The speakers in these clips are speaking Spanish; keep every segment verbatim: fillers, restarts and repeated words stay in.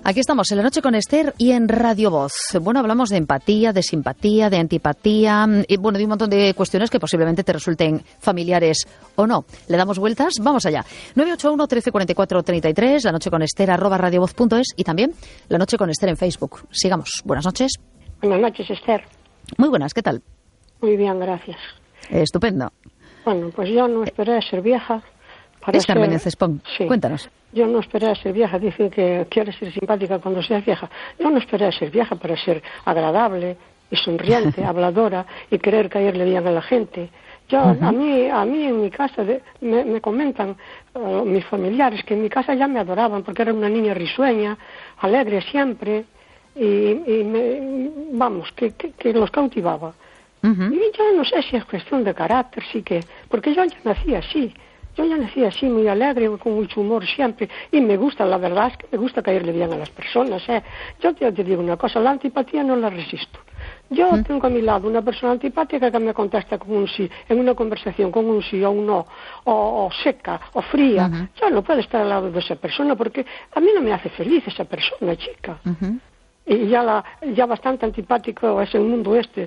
Aquí estamos en La Noche con Esther y en Radio Voz. Bueno, hablamos de empatía, de simpatía, de antipatía y bueno, de un montón de cuestiones que posiblemente te resulten familiares o no. ¿Le damos vueltas? Vamos allá. nueve ocho uno, trece cuarenta y cuatro, treinta y tres, La Noche con Esther, arroba radiovoz punto es y también La Noche con Esther en Facebook. Sigamos. Buenas noches. Buenas noches, Esther. Muy buenas, ¿qué tal? Muy bien, gracias. Eh, estupendo. Bueno, pues yo no esperé a ser vieja para es ser... Carmen Cespón. Sí. Cuéntanos. Yo no esperé a ser vieja. Dicen que quieres ser simpática cuando seas vieja. Yo no esperé a ser vieja para ser agradable y sonriente, habladora y querer caerle bien a la gente. Yo, uh-huh. a mí, a mí en mi casa de, me, me comentan uh, mis familiares que en mi casa ya me adoraban porque era una niña risueña, alegre siempre y, y me, vamos, que, que, que los cautivaba. Uh-huh. Y yo no sé si es cuestión de carácter, sí que, porque yo ya nací así. Yo ya nací así, muy alegre, con mucho humor siempre, y me gusta, la verdad es que me gusta caerle bien a las personas, ¿eh? Yo te, te digo una cosa, la antipatía no la resisto. Yo ¿Mm? tengo a mi lado una persona antipática que me contesta con un sí, en una conversación con un sí o un no, o, o seca, o fría. Uh-huh. Yo no puedo estar al lado de esa persona porque a mí no me hace feliz esa persona, chica. Uh-huh. Y ya, la, ya bastante antipático es el mundo este,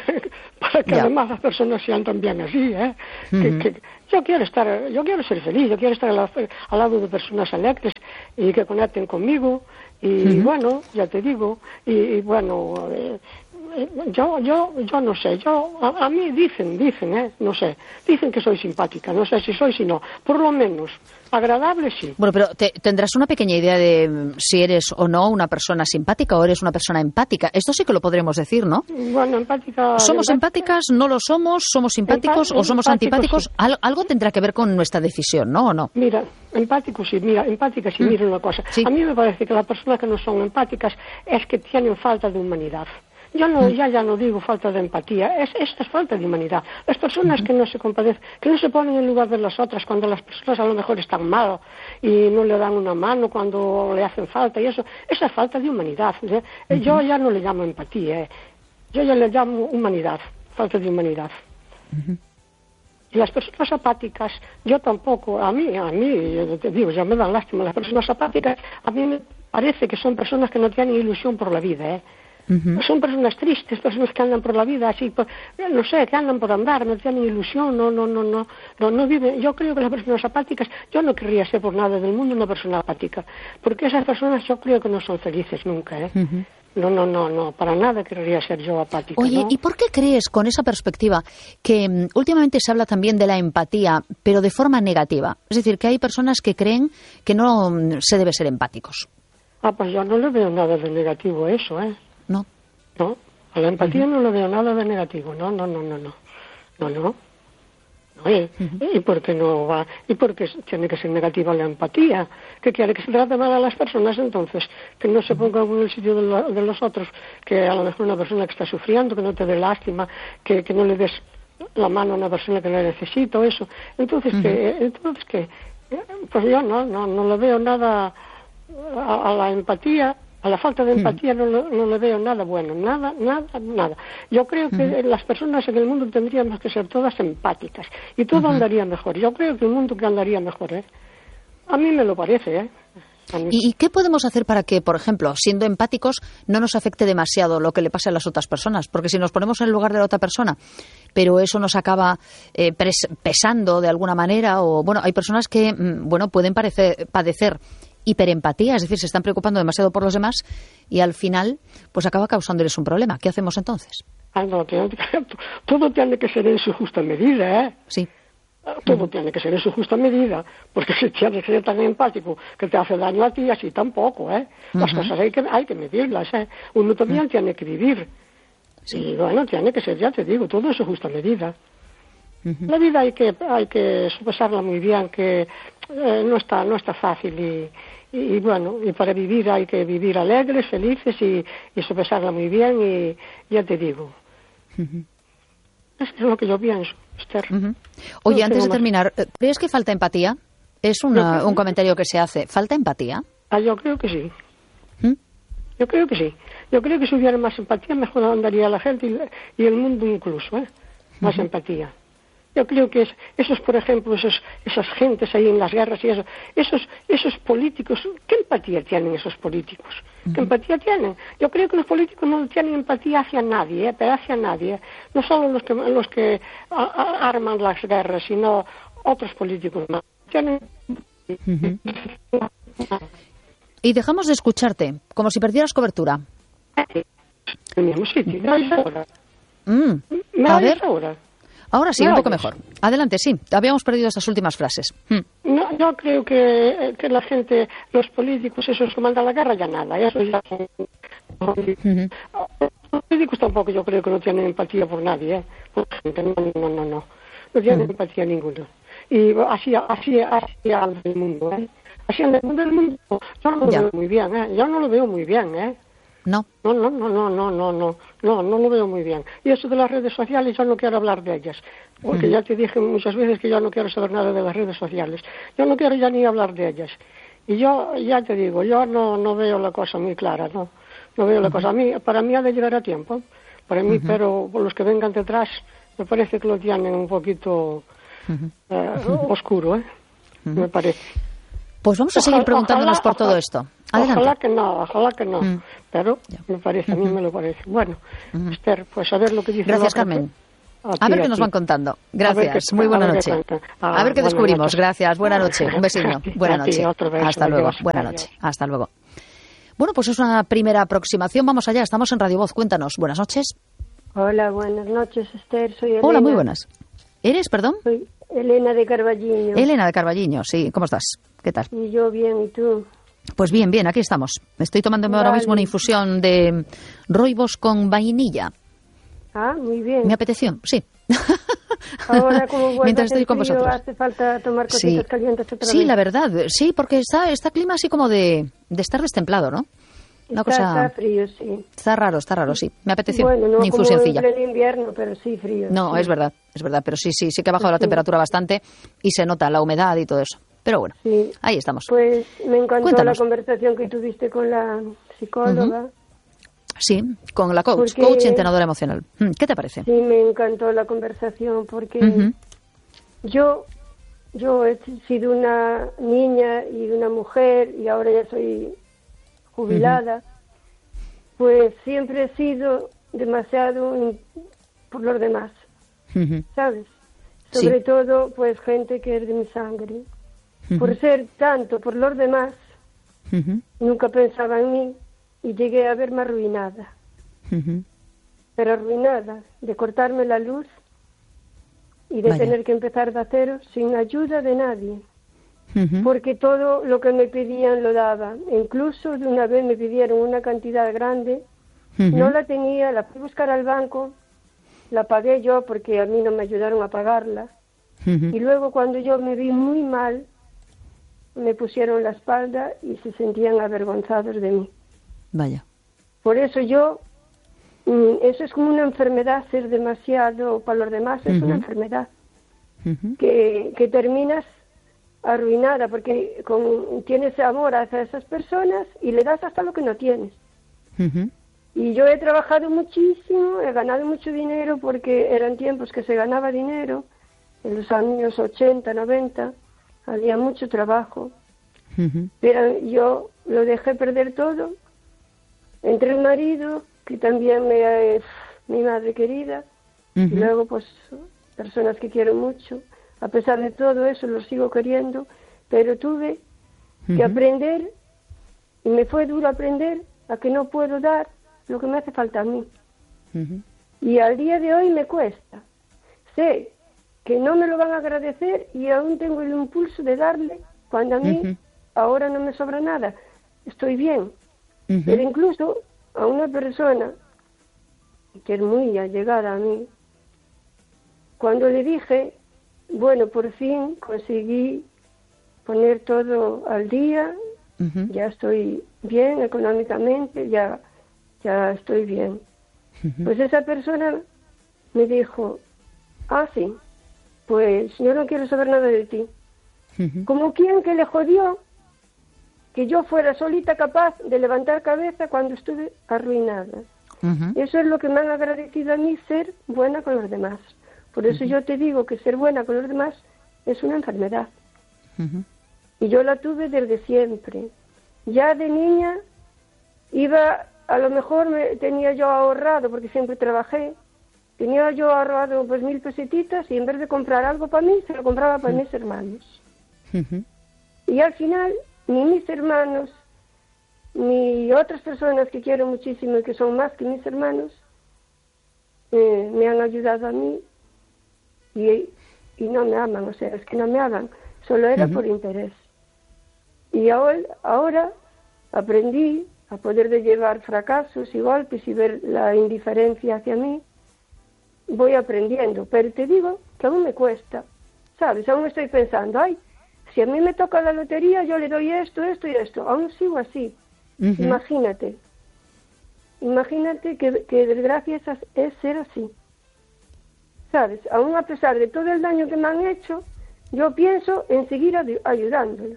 para que yeah. además las personas sean también así, ¿eh? Uh-huh. que, que, yo quiero estar, yo quiero ser feliz, yo quiero estar al, al lado de personas alegres y que conecten conmigo, y uh-huh. bueno, ya te digo, y, y bueno, eh, yo, yo, yo no sé, yo, a, a mí dicen, dicen, ¿eh? No sé, dicen que soy simpática, no sé si soy, si no, por lo menos, agradable sí. Bueno, pero te, tendrás una pequeña idea de si eres o no una persona simpática o eres una persona empática. Esto sí que lo podremos decir, ¿no? Bueno, empática... ¿Somos empática, empáticas? ¿No lo somos? ¿Somos simpáticos Empá- o somos antipáticos? Sí. Al, algo tendrá que ver con nuestra decisión, ¿no? ¿O no? Mira, empático sí, mira, empática sí, mm. mira una cosa. Sí. A mí me parece que las personas que no son empáticas es que tienen falta de humanidad. Yo no, ya, ya no digo falta de empatía, es, esta es falta de humanidad. Las personas uh-huh. que no se compadecen, que no se ponen en lugar de las otras cuando las personas a lo mejor están mal y no le dan una mano cuando le hacen falta y eso, esa es falta de humanidad. ¿eh? Uh-huh. Yo ya no le llamo empatía, ¿eh? Yo ya le llamo humanidad, falta de humanidad. Uh-huh. Y las personas apáticas, yo tampoco, a mí, a mí, yo te digo, ya me dan lástima, las personas apáticas, a mí me parece que son personas que no tienen ilusión por la vida, ¿eh? Uh-huh. Son personas tristes, personas que andan por la vida así, por, no sé, que andan por andar, no tienen ilusión, no, no, no, no, no, no viven. Yo creo que las personas apáticas, yo no querría ser por nada del mundo una persona apática, porque esas personas yo creo que no son felices nunca, ¿eh? Uh-huh. No, no, no, no, para nada querría ser yo apática. Oye, ¿no? ¿y por qué crees, con esa perspectiva, que um, últimamente se habla también de la empatía, pero de forma negativa? Es decir, que hay personas que creen que no um, se debe ser empáticos. Ah, pues yo no le veo nada de negativo a eso, ¿eh? No. No, a la empatía uh-huh. no le veo nada de negativo, no, no, no, no, no, no, no. Oye, uh-huh. ¿y por qué no va? ¿Y por qué tiene que ser negativa la empatía? ¿Que quiere que se trate mal a las personas entonces? Que no se ponga en el sitio de, la, de los otros, que a lo mejor una persona que está sufriendo, que no te dé lástima, que, que no le des la mano a una persona que la necesita o eso. Entonces, uh-huh. que, entonces que, pues yo no, no, no le veo nada a, a la empatía. A la falta de empatía no, no le veo nada bueno, nada, nada, nada. Yo creo que uh-huh. las personas en el mundo tendríamos que ser todas empáticas y todo uh-huh. andaría mejor. Yo creo que el mundo que andaría mejor, ¿eh? A mí me lo parece, ¿eh? ¿Y, ¿Y qué podemos hacer para que, por ejemplo, siendo empáticos, no nos afecte demasiado lo que le pasa a las otras personas? Porque si nos ponemos en el lugar de la otra persona, pero eso nos acaba eh, pres- pesando de alguna manera, o bueno, hay personas que, bueno, pueden parecer, padecer hiperempatía, es decir, se están preocupando demasiado por los demás y al final pues acaba causándoles un problema. ¿Qué hacemos entonces? Ah, no, tiene, todo tiene que ser en su justa medida, ¿eh? Sí. Todo uh-huh. tiene que ser en su justa medida, porque si tienes que ser tan empático que te hace daño a ti, así tampoco, ¿eh? Las uh-huh. cosas hay que, hay que medirlas, ¿eh? Uno también uh-huh. tiene que vivir. Sí. Y bueno, tiene que ser, ya te digo, todo en su justa medida. Uh-huh. La vida hay que hay que sopesarla muy bien, que eh, no está no está fácil y, y, y bueno, y para vivir hay que vivir alegres, felices y, y sopesarla muy bien y ya te digo. Uh-huh. Eso es lo que yo pienso, Esther. Uh-huh. Oye, no antes de terminar, ¿crees que falta empatía? Es una, un comentario que se hace. ¿Falta empatía? Ah, yo creo que sí. ¿Mm? Yo creo que sí. Yo creo que si hubiera más empatía, mejor andaría la gente y, y el mundo incluso, ¿eh? Más uh-huh. empatía. Yo creo que es, esos, por ejemplo, esos, esas gentes ahí en las guerras y eso, esos, esos políticos, ¿qué empatía tienen esos políticos? Uh-huh. ¿Qué empatía tienen? Yo creo que los políticos no tienen empatía hacia nadie, ¿eh? Pero hacia nadie. No solo los que, los que a, a, arman las guerras, sino otros políticos más. Tienen... Uh-huh. Y dejamos de escucharte, como si perdieras cobertura. En el mismo sitio. ¿Me oyes ahora? Mm. ¿Me A oyes ver. ahora? Ahora sí, ¿Me un poco oyes? mejor. Adelante, sí. Habíamos perdido estas últimas frases. Mm. No, yo creo que, que la gente, los políticos, esos que mandan la guerra, ya nada. Eso ya... Uh-huh. Los políticos tampoco yo creo que no tienen empatía por nadie, ¿eh? Por gente, no, no, no, no. No tienen uh-huh. empatía ninguna. Y así, así, así anda el mundo, ¿eh? Así anda el mundo, el mundo. Yo no lo Ya. veo muy bien, ¿eh? Yo no lo veo muy bien, ¿eh? No. No, no, no, no, no, no, no, no, no lo veo muy bien. Y eso de las redes sociales, yo no quiero hablar de ellas, porque uh-huh. ya te dije muchas veces que yo no quiero saber nada de las redes sociales. Yo no quiero ya ni hablar de ellas. Y yo, ya te digo, yo no, no veo la cosa muy clara, ¿no? No veo la uh-huh. cosa. A mí, para mí ha de llegar a tiempo, para mí, uh-huh. pero por los que vengan detrás, me parece que lo tienen un poquito uh-huh. eh, uh-huh. oscuro, ¿eh? Uh-huh. Me parece. Pues vamos a seguir preguntándonos ojalá, por todo ojalá, esto. Adelante. Ojalá que no, ojalá que no. Mm. Pero ya. me parece, a mí me lo parece. Bueno, uh-huh. Esther, pues a ver lo que dice. Gracias, Carmen. A, ti, a ver a qué nos ti. van contando. Gracias. Qué, Muy buena a noche. Qué ah, a ver qué descubrimos. Noche. Gracias. Buena noche. Un besiño. Buena noche. Hasta luego. Buena Adiós. noche. Hasta luego. Bueno, pues es una primera aproximación. Vamos allá. Estamos en Radio Voz. Cuéntanos. Buenas noches. Hola, buenas noches, Esther. Soy Elena. Hola, muy buenas. ¿Eres, perdón? Soy Elena de Carballiño. Elena de Carballiño, sí. ¿Cómo estás? ¿Qué tal? Y yo bien, ¿y tú? Pues bien, bien, aquí estamos. Estoy tomándome vale. ahora mismo una infusión de roibos con vainilla. Ah, muy bien. Me apeteció, sí. Ahora, como mientras estoy con frío, vosotros. hace falta tomar cositas sí. calientes otra Sí, vez. la verdad, sí, porque está, está clima así como de, de estar destemplado, ¿no? Una está, cosa... está frío, sí. Está raro, está raro, sí. Me apeteció bueno, no una infusioncilla. Como en pleno invierno, pero sí frío. No, sí. es verdad, es verdad, pero sí, sí, sí que ha bajado sí. la temperatura bastante y se nota la humedad y todo eso. Pero bueno, sí. ahí estamos. Pues me encantó Cuéntanos. la conversación que tuviste con la psicóloga. Uh-huh. Sí, con la coach, porque, coach y entrenadora emocional. ¿Qué te parece? Sí, me encantó la conversación porque uh-huh. yo yo he sido una niña y una mujer y ahora ya soy jubilada, uh-huh. pues siempre he sido demasiado in, por los demás, uh-huh. ¿sabes? Sobre sí. todo, pues gente que es de mi sangre. Uh-huh. Por ser tanto por los demás, uh-huh. nunca pensaba en mí y llegué a verme arruinada. Uh-huh. Pero arruinada de cortarme la luz y de Vaya. tener que empezar de cero sin ayuda de nadie. Uh-huh. Porque todo lo que me pedían lo daba. Incluso de una vez me pidieron una cantidad grande, uh-huh. no la tenía, la fui a buscar al banco, la pagué yo porque a mí no me ayudaron a pagarla. Uh-huh. Y luego cuando yo me vi muy mal, me pusieron la espalda y se sentían avergonzados de mí. Vaya. Por eso yo, eso es como una enfermedad, ser demasiado para los demás es uh-huh. una enfermedad. Uh-huh. Que, que terminas arruinada porque con, tienes amor hacia esas personas y le das hasta lo que no tienes. Uh-huh. Y yo he trabajado muchísimo, he ganado mucho dinero porque eran tiempos que se ganaba dinero, en los años ochenta, noventa, había mucho trabajo. Uh-huh. Pero yo lo dejé perder todo. Entre el marido, que también me es mi madre querida, uh-huh. y luego pues personas que quiero mucho. A pesar de todo eso, lo sigo queriendo, pero tuve uh-huh. que aprender, y me fue duro aprender, a que no puedo dar lo que me hace falta a mí. Uh-huh. Y al día de hoy me cuesta. Sé que no me lo van a agradecer y aún tengo el impulso de darle, cuando a mí uh-huh. ahora no me sobra nada. Estoy bien. Uh-huh. Pero incluso a una persona que es muy allegada a mí, cuando le dije, bueno, por fin conseguí poner todo al día, uh-huh. ya estoy bien económicamente, ya, ya estoy bien. Uh-huh. Pues esa persona me dijo, ah, sí, pues yo no quiero saber nada de ti. Uh-huh. Como quien que le jodió que yo fuera solita capaz de levantar cabeza cuando estuve arruinada. Uh-huh. Eso es lo que me han agradecido a mí, ser buena con los demás. Por eso uh-huh. yo te digo que ser buena con los demás es una enfermedad. Uh-huh. Y yo la tuve desde siempre. Ya de niña iba, a lo mejor me, tenía yo ahorrado, porque siempre trabajé, tenía yo ahorrado pues mil pesetitas y en vez de comprar algo para mí, se lo compraba para uh-huh. mis hermanos. Uh-huh. Y al final, ni mis hermanos, ni otras personas que quiero muchísimo y que son más que mis hermanos, eh, me han ayudado a mí y, y no me aman, o sea, es que no me aman, solo era uh-huh. por interés. Y ahora, ahora aprendí a poder de llevar fracasos y golpes y ver la indiferencia hacia mí. Voy aprendiendo, pero te digo que aún me cuesta, ¿sabes? Aún estoy pensando, ay, si a mí me toca la lotería, yo le doy esto, esto y esto. Aún sigo así. Uh-huh. Imagínate. Imagínate que, que desgracia es, es ser así. ¿Sabes? Aún a pesar de todo el daño que me han hecho, yo pienso en seguir ay- ayudándole.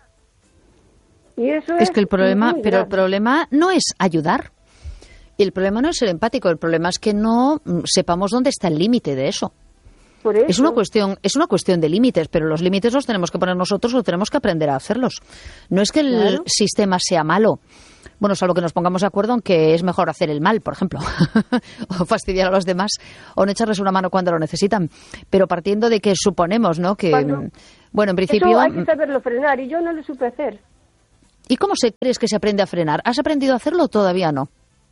Y eso es, es que el problema, pero el problema no es ayudar. Y el problema no es ser empático, el problema es que no sepamos dónde está el límite de eso. Por eso. Es una cuestión, es una cuestión de límites, pero los límites los tenemos que poner nosotros o tenemos que aprender a hacerlos. No es que el claro. sistema sea malo. Bueno, salvo que nos pongamos de acuerdo en que es mejor hacer el mal, por ejemplo, o fastidiar a los demás, o no echarles una mano cuando lo necesitan. Pero partiendo de que suponemos, ¿no? Que, cuando, bueno, en principio... Eso hay que saberlo frenar, y yo no lo supe hacer. ¿Y cómo se crees que se aprende a frenar? ¿Has aprendido a hacerlo o todavía no?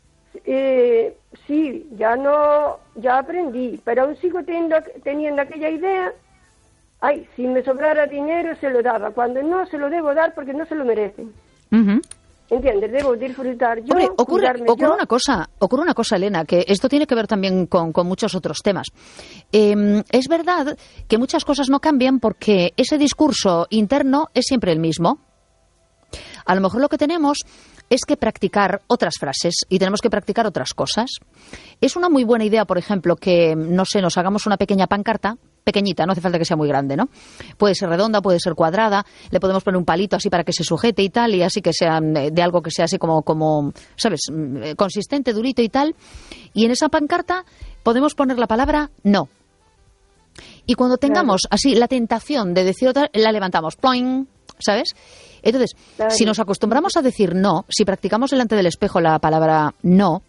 Eh, sí, ya no, ya aprendí, pero aún sigo teniendo, teniendo aquella idea. Ay, si me sobrara dinero se lo daba, cuando no se lo debo dar porque no se lo merecen. Uh-huh. ¿Entiendes? Debo disfrutar yo. Hombre, ocurre, ocurre yo. una cosa, ocurre una cosa, Elena, que esto tiene que ver también con, con muchos otros temas. Eh, es verdad que muchas cosas no cambian porque ese discurso interno es siempre el mismo. A lo mejor lo que tenemos es que practicar otras frases y tenemos que practicar otras cosas. Es una muy buena idea, por ejemplo, que, no sé, nos hagamos una pequeña pancarta, pequeñita, no hace falta que sea muy grande, ¿no? Puede ser redonda, puede ser cuadrada, le podemos poner un palito así para que se sujete y tal, y así que sea de algo que sea así como, como, ¿sabes?, consistente, durito y tal. Y en esa pancarta podemos poner la palabra no. Y cuando tengamos claro. así la tentación de decir otra, la levantamos, ¡ploing!, ¿sabes? Entonces, claro. si nos acostumbramos a decir no, si practicamos delante del espejo la palabra no,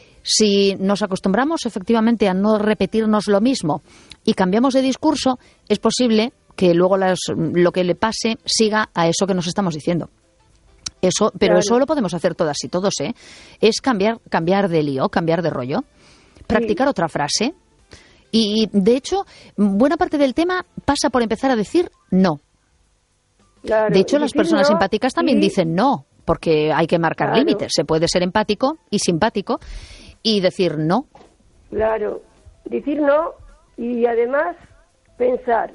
si nos acostumbramos efectivamente a no repetirnos lo mismo y cambiamos de discurso, es posible que luego las, lo que le pase siga a eso que nos estamos diciendo. Eso, pero claro. eso lo podemos hacer todas y todos, ¿eh? Es cambiar, cambiar de lío, cambiar de rollo, practicar sí. otra frase. Y, de hecho, buena parte del tema pasa por empezar a decir no. Claro, de hecho, las personas no, empáticas también sí. dicen no, porque hay que marcar claro. límites. Se puede ser empático y simpático y decir no. Claro, decir no y además pensar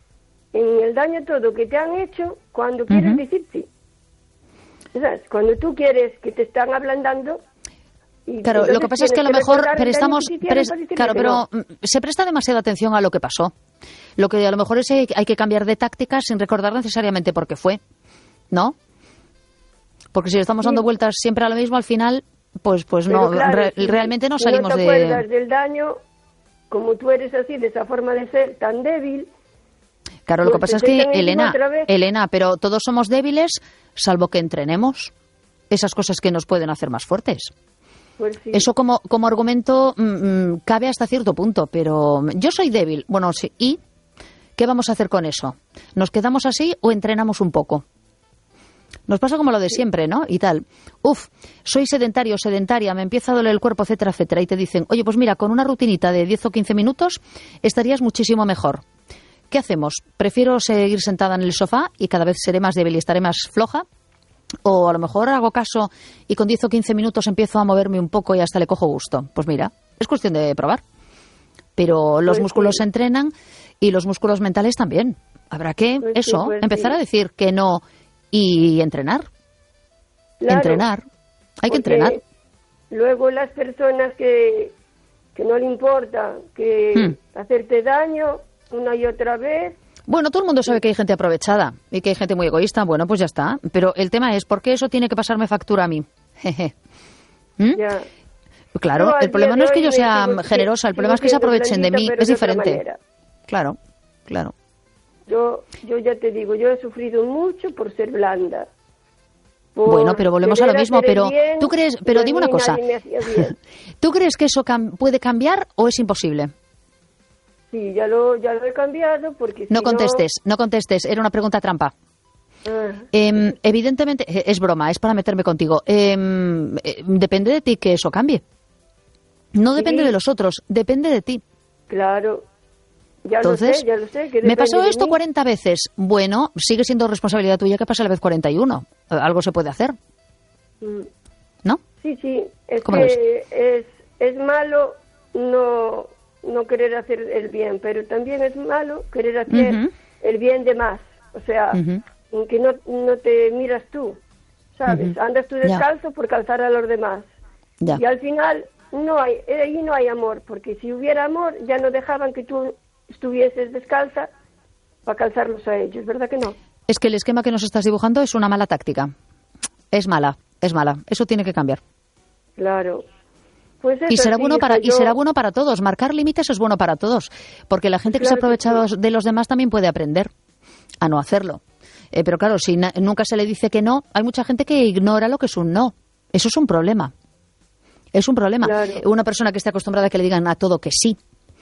en el daño todo que te han hecho cuando quieres uh-huh. decir sí. ¿Sabes? Cuando tú quieres que te están ablandando... Y claro, lo que pasa es que a lo mejor prestamos... Pres, claro, pero no. se presta demasiada atención a lo que pasó. Lo que a lo mejor es hay que cambiar de táctica sin recordar necesariamente por qué fue, ¿no? Porque si le estamos dando sí. vueltas siempre a lo mismo, al final, pues pues pero no claro, re, si, realmente no salimos si no te de... acuerdas del daño, como tú eres así, de esa forma de ser tan débil... Claro, pues lo que pasa es que, Elena, Elena, pero todos somos débiles, salvo que entrenemos esas cosas que nos pueden hacer más fuertes. Pues sí. Eso como, como argumento mmm, cabe hasta cierto punto, pero yo soy débil. Bueno, sí, ¿y qué vamos a hacer con eso? ¿Nos quedamos así o entrenamos un poco? Nos pasa como lo de siempre, ¿no? Y tal. Uf, soy sedentario, sedentaria, me empieza a doler el cuerpo, etcétera, etcétera. Y te dicen, oye, pues mira, con una rutinita de diez o quince minutos estarías muchísimo mejor. ¿Qué hacemos? ¿Prefiero seguir sentada en el sofá y cada vez seré más débil y estaré más floja? O a lo mejor hago caso y con diez o quince minutos empiezo a moverme un poco y hasta le cojo gusto. Pues mira, es cuestión de probar. Pero los pues músculos sí. se entrenan y los músculos mentales también. Habrá que, pues eso, sí, pues empezar sí. a decir que no y entrenar. Claro, entrenar. Hay que entrenar. Luego las personas que, que no le importa que hmm. hacerte daño una y otra vez... Bueno, todo el mundo sabe que hay gente aprovechada y que hay gente muy egoísta. Bueno, pues ya está. Pero el tema es, ¿por qué eso tiene que pasarme factura a mí? ¿Mm? Ya. Claro, no, el problema no es que yo sea sigo, generosa, el problema es que se aprovechen de mí. Es diferente. Claro, claro. Yo, yo ya te digo, yo he sufrido mucho por ser blanda. Bueno, pero volvemos a lo mismo, pero bien, tú crees, pero dime una cosa, ¿tú crees que eso cam- puede cambiar o es imposible? Sí, ya lo, ya lo he cambiado porque No si contestes, no... no contestes, era una pregunta trampa. Ah. Eh, evidentemente, es broma, es para meterme contigo. Eh, eh, depende de ti que eso cambie. No depende sí. de los otros, depende de ti. Claro. Ya Entonces, lo sé, ya lo sé. Que me pasó esto mí. cuarenta veces. Bueno, sigue siendo responsabilidad tuya que pase la vez cuarenta y uno. Algo se puede hacer. ¿No? Sí, sí. Es que es, es malo no, no querer hacer el bien, pero también es malo querer hacer uh-huh. el bien de más. O sea, uh-huh. que no, no te miras tú, ¿sabes? Uh-huh. Andas tú descalzo ya. por calzar a los demás. Ya. Y al final no hay, ahí no hay amor, porque si hubiera amor ya no dejaban que tú estuvieses descalza para calzarlos a ellos, ¿verdad que no? Es que el esquema que nos estás dibujando es una mala táctica. Es mala, es mala. Eso tiene que cambiar. Claro. Pues y será sí, bueno para yo... y será bueno para todos. Marcar límites es bueno para todos, porque la gente pues que claro se aprovecha que sí. de los demás también puede aprender a no hacerlo. Eh, pero claro, si na- nunca se le dice que no, hay mucha gente que ignora lo que es un no. Eso es un problema. Es un problema. Claro. Una persona que esté acostumbrada a que le digan a todo que sí.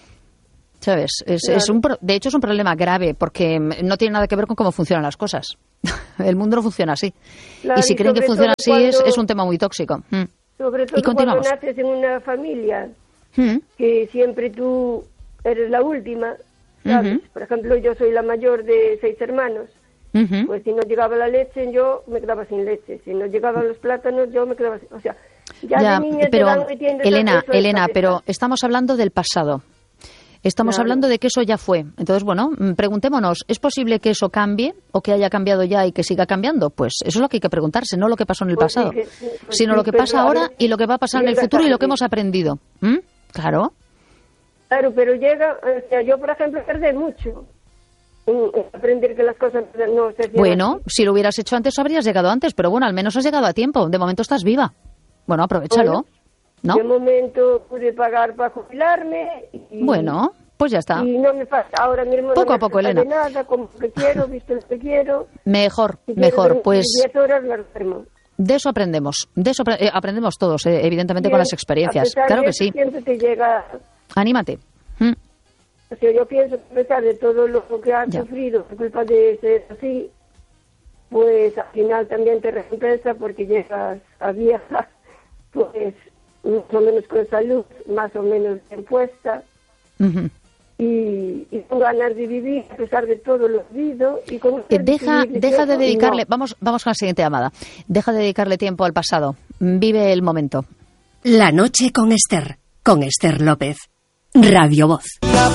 ¿Sabes? Es, claro. es un pro- de hecho, es un problema grave porque no tiene nada que ver con cómo funcionan las cosas. El mundo no funciona así. Claro, y si y creen que funciona así, cuando, es, es un tema muy tóxico. Mm. Sobre todo y continuamos. cuando naces en una familia mm. que siempre tú eres la última, ¿sabes? Uh-huh. Por ejemplo, yo soy la mayor de seis hermanos. Uh-huh. Pues si no llegaba la leche, yo me quedaba sin leche. Si no llegaban los plátanos, yo me quedaba sin... O sea, ya, ya de niña pero, te van metiendo... Elena, Elena, pero estamos hablando del pasado. Estamos claro. hablando de que eso ya fue. Entonces, bueno, preguntémonos, ¿es posible que eso cambie o que haya cambiado ya y que siga cambiando? Pues eso es lo que hay que preguntarse, no lo que pasó en el pues pasado, sí, sí, pues sino sí, lo que pasa ahora y lo que va a pasar en el futuro y lo que hemos aprendido. ¿Mm? Claro. Claro, pero llega, o sea, yo, por ejemplo, perdí mucho en aprender que las cosas no se hacían. Bueno, así. Si lo hubieras hecho antes, habrías llegado antes, pero bueno, al menos has llegado a tiempo. De momento estás viva. Bueno, aprovéchalo. Bueno. ¿No? De momento pude pagar para jubilarme. Y, bueno, pues ya está. Y no me falta ahora mismo. Poco no a poco, Elena. De nada, como que quiero, visto lo que quiero. Mejor, si mejor. Quiero, pues diez horas me enfermo. De eso aprendemos. De eso eh, aprendemos todos, eh, evidentemente, Bien, con las experiencias. Claro que sí. Siempre te llega. Anímate. ¿Mm? O sea, yo pienso que a pesar de todo lo que has ya. sufrido por culpa de ser así, pues al final también te recompensa porque llegas a vieja, pues más o menos con salud, más o menos bien puesta, uh-huh. y, y con ganas de vivir a pesar de todo lo vivido. Y con eh, deja de, deja de dedicarle, no. vamos, vamos con la siguiente llamada, deja de dedicarle tiempo al pasado, vive el momento. La noche con Esther, con Esther López, Radio Voz.